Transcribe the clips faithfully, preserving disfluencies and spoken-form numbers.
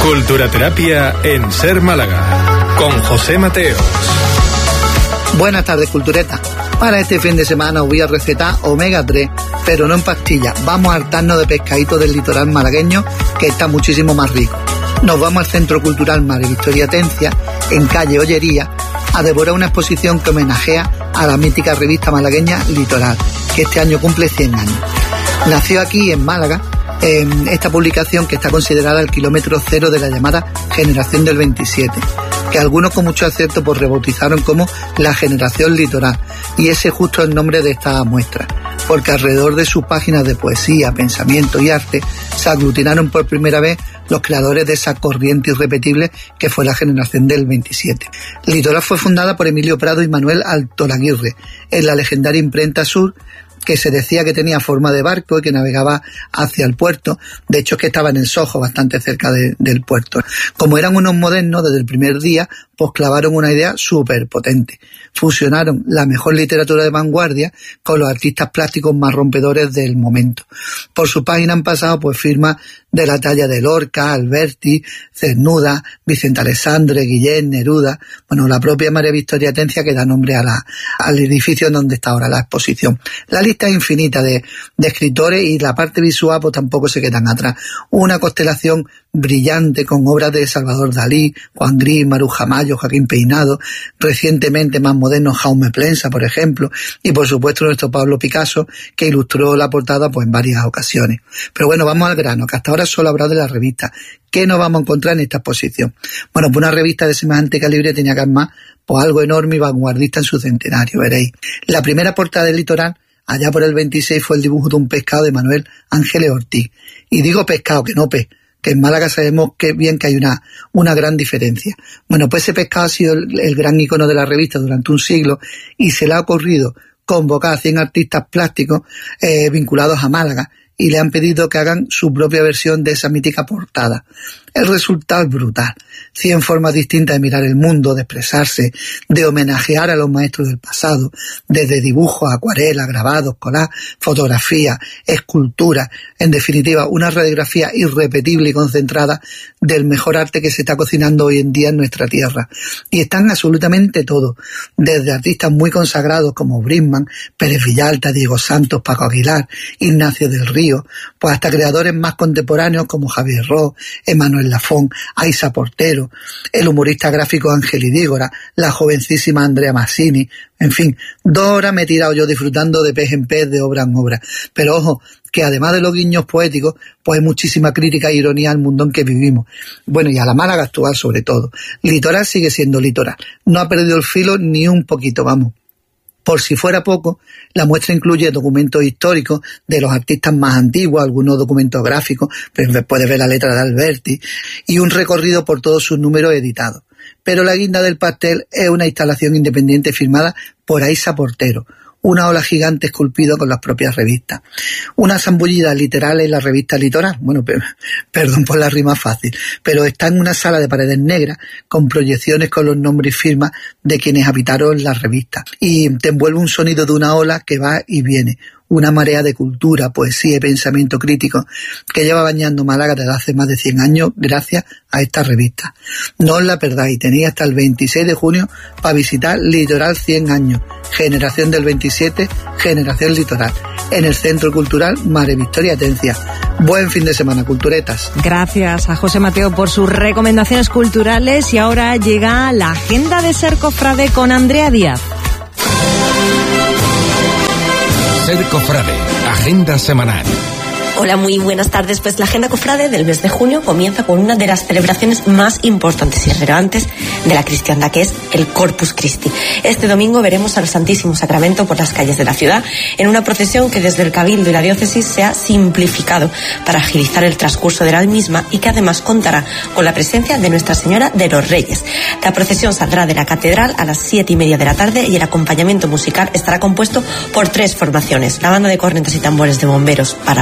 Culturaterapia en Ser Málaga, con José Mateos. Buenas tardes, cultureta. Para este fin de semana os voy a recetar omega tres, pero no en pastillas. Vamos a hartarnos de pescadito del litoral malagueño, que está muchísimo más rico. Nos vamos al Centro Cultural María Victoria Atencia, en calle Ollería, a devorar una exposición que homenajea a la mítica revista malagueña Litoral, que este año cumple cien años. Nació aquí en Málaga, en esta publicación que está considerada el kilómetro cero de la llamada Generación del veintisiete, que algunos con mucho acierto pues rebautizaron como la Generación Litoral, y ese es justo el nombre de esta muestra, porque alrededor de sus páginas de poesía, pensamiento y arte se aglutinaron por primera vez los creadores de esa corriente irrepetible que fue la Generación del veintisiete. Litoral fue fundada por Emilio Prado y Manuel Altolaguirre en la legendaria imprenta Sur, que se decía que tenía forma de barco y que navegaba hacia el puerto. De hecho, es que estaba en el Sojo, bastante cerca de, del puerto. Como eran unos modernos, desde el primer día, pues clavaron una idea súper potente. Fusionaron la mejor literatura de vanguardia con los artistas plásticos más rompedores del momento. Por su página han pasado pues firmas de la talla de Lorca, Alberti, Cernuda, Vicente Alessandre, Guillén, Neruda, bueno, la propia María Victoria Atencia, que da nombre a la, al edificio en donde está ahora la exposición. La lista es infinita de, de escritores, y la parte visual pues tampoco se quedan atrás. Una constelación brillante con obras de Salvador Dalí, Juan Gris, Maruja Mayo, Joaquín Peinado, recientemente más modernos Jaume Plensa, por ejemplo, y por supuesto nuestro Pablo Picasso, que ilustró la portada pues en varias ocasiones. Pero bueno, vamos al grano, que hasta ahora solo habrá de la revista. ¿Qué nos vamos a encontrar en esta exposición? Bueno, pues una revista de semejante calibre tenía que armar pues algo enorme y vanguardista en su centenario, veréis. La primera portada del Litoral, allá por el veintiséis, fue el dibujo de un pescado de Manuel Ángeles Ortiz. Y digo pescado, que no pez, que en Málaga sabemos que bien que hay una, una gran diferencia. Bueno, pues ese pescado ha sido el, el gran icono de la revista durante un siglo, y se le ha ocurrido convocar a cien artistas plásticos eh, vinculados a Málaga, y le han pedido que hagan su propia versión de esa mítica portada. El resultado es brutal. Cien formas distintas de mirar el mundo, de expresarse, de homenajear a los maestros del pasado, desde dibujos, acuarelas, grabados, collage, fotografía, escultura, en definitiva, una radiografía irrepetible y concentrada del mejor arte que se está cocinando hoy en día en nuestra tierra. Y están absolutamente todos, desde artistas muy consagrados como Brisman, Pérez Villalta, Diego Santos, Paco Aguilar, Ignacio del Río, pues hasta creadores más contemporáneos como Javier Ros, Emanuel Lafón, Aisa Portero, el humorista gráfico Ángel Idígora, la jovencísima Andrea Massini. En fin, dos horas me he tirado yo disfrutando de pez en pez, de obra en obra. Pero ojo, que además de los guiños poéticos, pues hay muchísima crítica e ironía al mundo en que vivimos. Bueno, y a la Málaga actual sobre todo. Litoral sigue siendo Litoral. No ha perdido el filo ni un poquito, vamos. Por si fuera poco, la muestra incluye documentos históricos de los artistas más antiguos, algunos documentos gráficos, pues puedes ver la letra de Alberti, y un recorrido por todos sus números editados. Pero la guinda del pastel es una instalación independiente firmada por Aisa Portero, una ola gigante esculpida con las propias revistas. Una zambullida literal en la revista Litoral, bueno, pero, perdón por la rima fácil, pero está en una sala de paredes negras con proyecciones con los nombres y firmas de quienes habitaron la revista. Y te envuelve un sonido de una ola que va y viene, una marea de cultura, poesía y pensamiento crítico que lleva bañando Málaga desde hace más de cien años gracias a esta revista. No os la perdáis, tenéis hasta el veintiséis de junio para visitar Litoral cien años, Generación del veintisiete, Generación Litoral, en el Centro Cultural María Victoria Atencia. Buen fin de semana, culturetas. Gracias a José Mateo por sus recomendaciones culturales, y ahora llega la agenda de Ser Cofrade con Andrea Díaz. Ser Cofrade, agenda semanal. Hola, muy buenas tardes. Pues la agenda cofrade del mes de junio comienza con una de las celebraciones más importantes y relevantes de la cristiandad, que es el Corpus Christi. Este domingo veremos al Santísimo Sacramento por las calles de la ciudad en una procesión que desde el Cabildo y la Diócesis se ha simplificado para agilizar el transcurso de la misma, y que además contará con la presencia de Nuestra Señora de los Reyes. La procesión saldrá de la catedral a las siete y media de la tarde, y el acompañamiento musical estará compuesto por tres formaciones: la banda de cornetas y tambores de bomberos para abrir en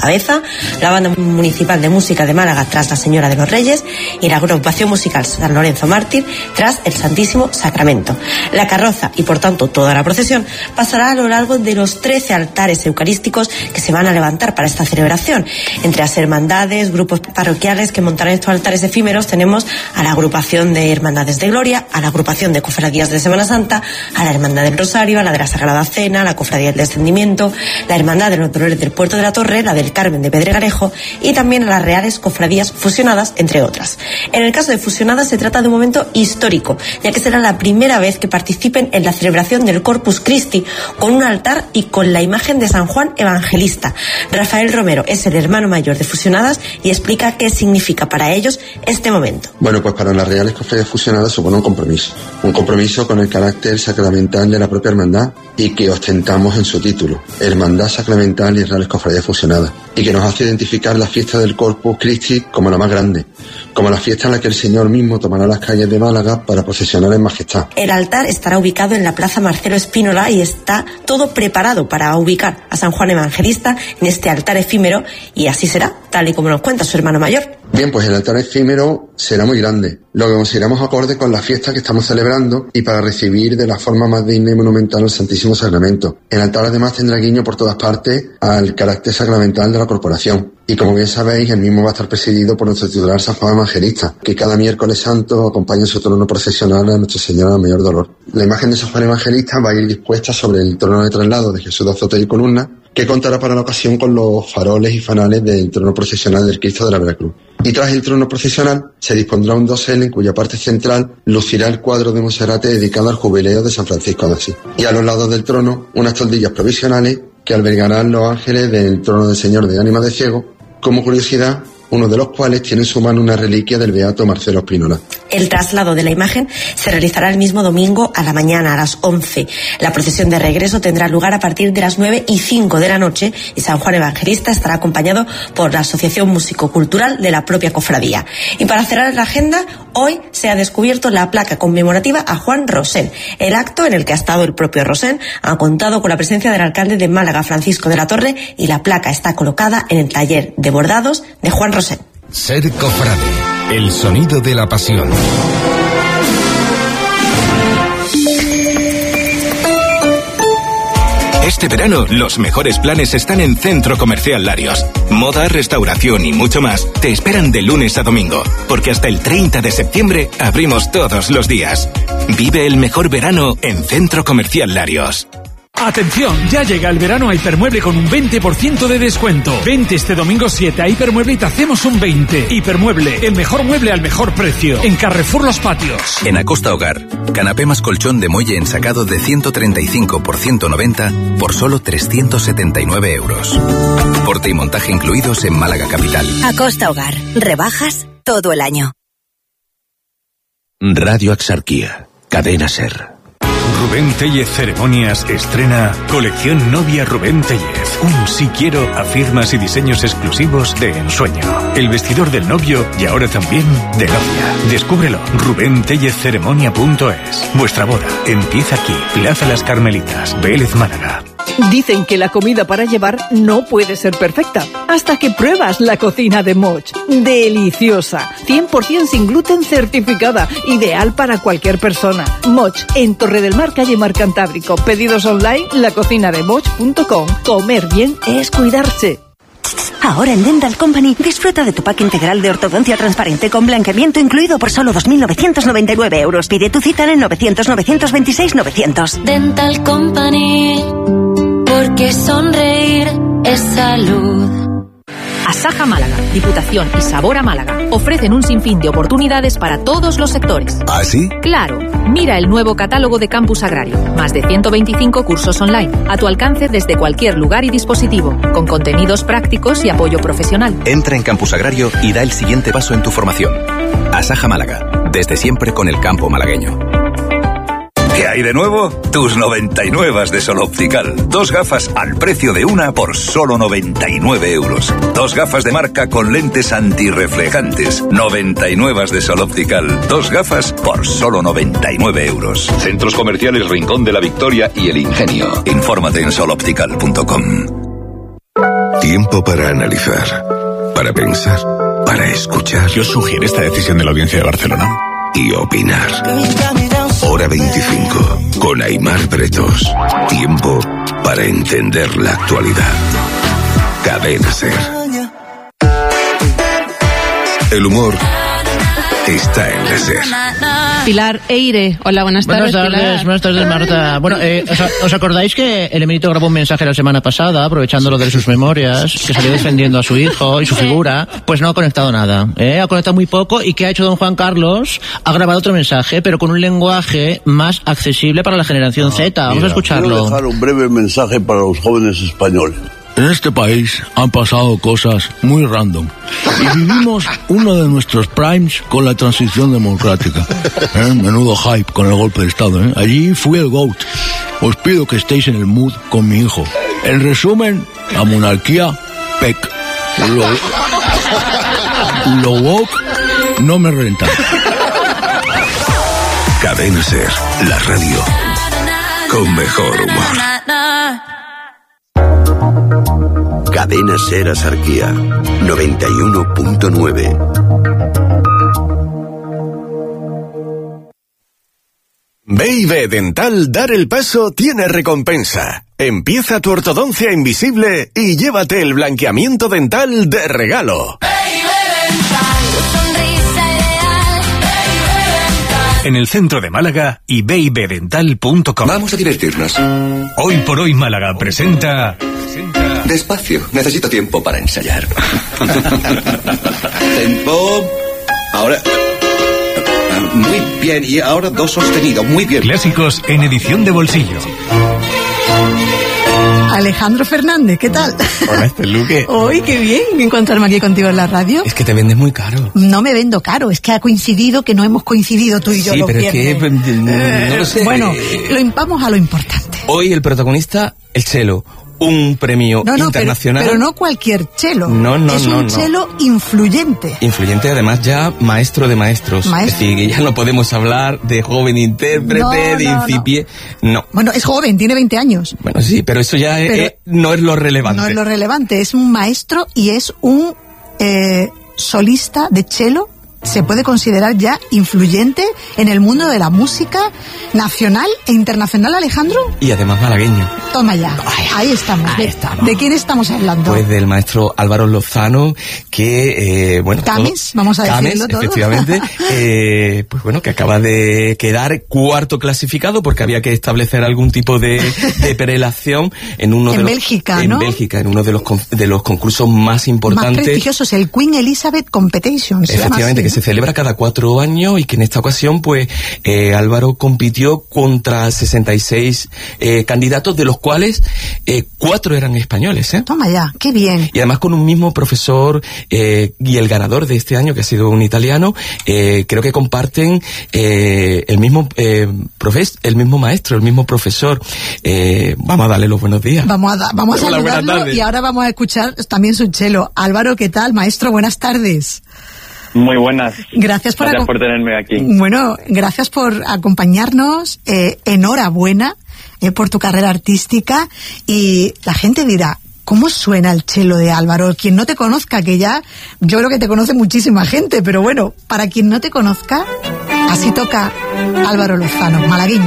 cabeza, la Banda Municipal de Música de Málaga tras la Señora de los Reyes y la agrupación musical San Lorenzo Mártir tras el Santísimo Sacramento. La carroza y por tanto toda la procesión pasará a lo largo de los trece altares eucarísticos que se van a levantar para esta celebración. Entre las hermandades, grupos parroquiales que montarán estos altares efímeros tenemos a la agrupación de Hermandades de Gloria, a la agrupación de Cofradías de Semana Santa, a la Hermandad del Rosario, a la de la Sagrada Cena, la Cofradía del Descendimiento, la Hermandad de los Dolores del Puerto de la Torre, la del Carmen de Pedregalejo y también a las Reales Cofradías Fusionadas, entre otras. En el caso de Fusionadas se trata de un momento histórico, ya que será la primera vez que participen en la celebración del Corpus Christi con un altar y con la imagen de San Juan Evangelista. Rafael Romero es el hermano mayor de Fusionadas y explica qué significa para ellos este momento. Bueno, pues para las Reales Cofradías Fusionadas supone un compromiso, un compromiso con el carácter sacramental de la propia hermandad y que ostentamos en su título, Hermandad Sacramental y Reales Cofradías Fusionadas, y que nos hace identificar la fiesta del Corpus Christi como la más grande, como la fiesta en la que el Señor mismo tomará las calles de Málaga para procesionar en majestad. El altar estará ubicado en la Plaza Marcelo Espínola y está todo preparado para ubicar a San Juan Evangelista en este altar efímero, y así será, tal y como nos cuenta su hermano mayor. Bien, pues el altar efímero será muy grande, lo que consideramos acorde con la fiesta que estamos celebrando y para recibir de la forma más digna y monumental el Santísimo Sacramento. El altar además tendrá guiño por todas partes al carácter sacramental de la corporación. Y como bien sabéis, el mismo va a estar presidido por nuestro titular San Juan Evangelista, que cada miércoles santo acompaña en su trono procesional a Nuestra Señora del Mayor Dolor. La imagen de San Juan Evangelista va a ir dispuesta sobre el trono de traslado de Jesús de azote y columna, que contará para la ocasión con los faroles y fanales del trono procesional del Cristo de la Veracruz. Y tras el trono procesional se dispondrá un dosel en cuya parte central lucirá el cuadro de Monserrate dedicado al jubileo de San Francisco de Asís. Y a los lados del trono unas toldillas provisionales que albergarán los ángeles del trono del Señor de Ánima de Ciego. Como curiosidad, uno de los cuales tiene en su mano una reliquia del beato Marcelo Espínola. El traslado de la imagen se realizará el mismo domingo a la mañana, a las once. La procesión de regreso tendrá lugar a partir de las nueve y cinco de la noche y San Juan Evangelista estará acompañado por la Asociación Músico-Cultural de la propia cofradía. Y para cerrar la agenda, hoy se ha descubierto la placa conmemorativa a Juan Rosén. El acto en el que ha estado el propio Rosén ha contado con la presencia del alcalde de Málaga, Francisco de la Torre, y la placa está colocada en el taller de bordados de Juan Rosén. Ser cofrade, el sonido de la pasión. Este verano, los mejores planes están en Centro Comercial Larios. Moda, restauración y mucho más te esperan de lunes a domingo, porque hasta el treinta de septiembre abrimos todos los días. Vive el mejor verano en Centro Comercial Larios. Atención, ya llega el verano a Hipermueble con un veinte por ciento de descuento. Vente este domingo siete a Hipermueble y te hacemos un veinte. Hipermueble, el mejor mueble al mejor precio. En Carrefour Los Patios. En Acosta Hogar, canapé más colchón de muelle ensacado de ciento treinta y cinco por ciento noventa por solo trescientos setenta y nueve euros. Porte y montaje incluidos en Málaga Capital. Acosta Hogar, rebajas todo el año. Radio Axarquía, Cadena Ser. Rubén Tellez Ceremonias estrena Colección Novia Rubén Tellez. Un sí quiero a firmas y diseños exclusivos de ensueño. El vestidor del novio y ahora también de novia. Descúbrelo. rubén tellez ceremonia punto es. Vuestra boda empieza aquí. Plaza Las Carmelitas, Vélez, Málaga. Dicen que la comida para llevar no puede ser perfecta hasta que pruebas la cocina de Moch. Deliciosa, cien por ciento sin gluten certificada, ideal para cualquier persona. Moch, en Torre del Mar, calle Mar Cantábrico. Pedidos online, la cocina de moch punto com. Comer bien es cuidarse. Ahora en Dental Company disfruta de tu pack integral de ortodoncia transparente con blanqueamiento incluido por solo dos mil novecientos noventa y nueve euros. Pide tu cita en novecientos, novecientos veintiséis, novecientos. Dental Company, porque sonreír es salud. Asaja Málaga, Diputación y Sabor a Málaga ofrecen un sinfín de oportunidades para todos los sectores. ¿Ah, sí? Claro. Mira el nuevo catálogo de Campus Agrario. Más de ciento veinticinco cursos online, a tu alcance desde cualquier lugar y dispositivo, con contenidos prácticos y apoyo profesional. Entra en Campus Agrario y da el siguiente paso en tu formación. Asaja Málaga, desde siempre con el campo malagueño. ¿Qué hay de nuevo? Tus noventa y nueve de Sol Optical. Dos gafas al precio de una por solo noventa y nueve euros. Dos gafas de marca con lentes antirreflejantes. noventa y nueve de Sol Optical. Dos gafas por solo noventa y nueve euros. Centros Comerciales Rincón de la Victoria y El Ingenio. Infórmate en sol optical punto com. Tiempo para analizar, para pensar, para escuchar. ¿Qué os sugiere esta decisión de la Audiencia de Barcelona? Y opinar. Hora veinticinco, con Aimar Bretos. Tiempo para entender la actualidad. Cadena SER. El humor está en la SER. Pilar Eire. Hola, buenas tardes. Buenas tardes, Pilar. buenas tardes, Marta. Bueno, eh, ¿os, ¿os acordáis que el emérito grabó un mensaje la semana pasada, aprovechando lo de sus memorias, que salió defendiendo a su hijo y su figura? Pues no ha conectado nada, ¿eh? Ha conectado muy poco. ¿Y qué ha hecho don Juan Carlos? Ha grabado otro mensaje, pero con un lenguaje más accesible para la generación Z. Vamos Mira, a escucharlo. Quiero dejar un breve mensaje para los jóvenes españoles. En este país han pasado cosas muy random y vivimos uno de nuestros primes con la transición democrática. ¿Eh? Menudo hype con el golpe de Estado. ¿eh? Allí fui el GOAT. Os pido que estéis en el mood con mi hijo. En resumen, la monarquía, pec. Lo, lo woke no me renta. Cadena SER, la radio con mejor humor. Cadena SER Asarquía, noventa y uno punto nueve. B y B Dental Dar el Paso tiene recompensa. Empieza tu ortodoncia invisible y llévate el blanqueamiento dental de regalo. En el centro de Málaga y baby dental punto com. Vamos a divertirnos. Hoy por hoy Málaga presenta... Despacio, necesito tiempo para ensayar. Tempo. Ahora. Muy bien, y ahora do sostenido, muy bien. Clásicos en edición de bolsillo. Alejandro Fernández, ¿qué tal? Hola, este Luque. Hoy, qué bien encontrarme aquí contigo en la radio. Es que te vendes muy caro. No me vendo caro, es que ha coincidido que no hemos coincidido tú y yo sí, los pero viernes. es que eh, no lo sé. Bueno, lo impamos a lo importante. Hoy el protagonista, el Chelo. Un premio no, no, internacional. Pero, pero no cualquier chelo. No, no, es no. un no. chelo influyente. Influyente, además, ya maestro de maestros. Maestro. Es decir, que ya no podemos hablar de joven intérprete, no, de no, incipie. No. no. Bueno, es joven, tiene veinte años. Bueno, sí, pero eso ya pero es, no es lo relevante. No es lo relevante, es un maestro y es un eh, solista de chelo. Se puede considerar ya influyente en el mundo de la música nacional e internacional, Alejandro. Y además malagueño. Toma ya, ahí estamos. Ahí ¿De, estamos. ¿De quién estamos hablando? Pues del maestro Álvaro Lozano, que, eh, bueno... Cames, todo, vamos a Cames, decirlo todo. efectivamente, eh, pues bueno, que acaba de quedar cuarto clasificado porque había que establecer algún tipo de, de prelación en uno en de los... Bélgica, en ¿no? Bélgica, en uno de los, de los concursos más importantes. Más prestigiosos, el Queen Elizabeth Competition. Se Efectivamente, llama así, que se celebra cada cuatro años y que en esta ocasión, pues, eh, Álvaro compitió contra sesenta y seis eh, candidatos, de los cuales eh, cuatro eran españoles, ¿eh? Toma ya, qué bien. Y además con un mismo profesor eh, y el ganador de este año, que ha sido un italiano, eh, creo que comparten eh, el mismo eh, profes, el mismo maestro, el mismo profesor. Eh, vamos a darle los buenos días. Vamos a, da, vamos a Hola, saludarlo y ahora vamos a escuchar también su chelo. Álvaro, ¿qué tal? Maestro, buenas tardes. Muy buenas. Gracias por, gracias por tenerme aquí. Bueno, gracias por acompañarnos. Eh, enhorabuena eh, por tu carrera artística. Y la gente dirá, ¿cómo suena el chelo de Álvaro? Quien no te conozca, que ya yo creo que te conoce muchísima gente, pero bueno, para quien no te conozca, así toca Álvaro Lozano, malagueño.